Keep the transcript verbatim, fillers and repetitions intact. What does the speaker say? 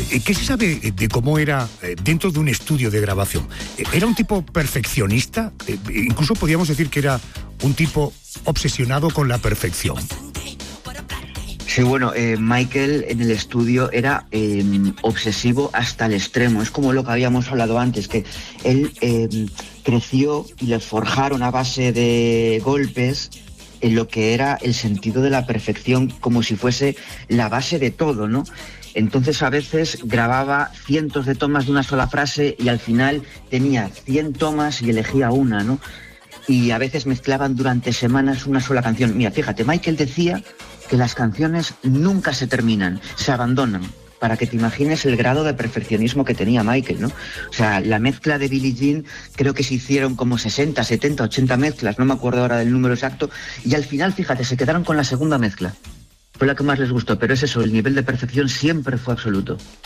¿Qué se sabe de cómo era dentro de un estudio de grabación? ¿Era un tipo perfeccionista? Incluso podríamos decir que era un tipo obsesionado con la perfección. Sí, bueno, eh, Michael en el estudio era eh, obsesivo hasta el extremo. Es como lo que habíamos hablado antes, que él eh, creció y le forjaron a base de golpes en lo que era el sentido de la perfección, como si fuese la base de todo, ¿no? Entonces a veces grababa cientos de tomas de una sola frase y al final tenía cien tomas y elegía una, ¿no? Y a veces mezclaban durante semanas una sola canción. Mira, fíjate, Michael decía que las canciones nunca se terminan, se abandonan, para que te imagines el grado de perfeccionismo que tenía Michael, ¿no? O sea, la mezcla de Billie Jean, creo que se hicieron como sesenta, setenta, ochenta mezclas, no me acuerdo ahora del número exacto, y al final, fíjate, se quedaron con la segunda mezcla. Fue la que más les gustó, pero es eso, el nivel de perfección siempre fue absoluto.